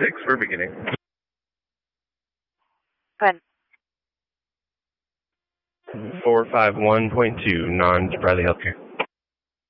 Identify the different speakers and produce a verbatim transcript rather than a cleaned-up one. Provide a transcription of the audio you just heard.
Speaker 1: six, we're beginning.
Speaker 2: Good.
Speaker 1: four five one point two, non-Bradley Healthcare.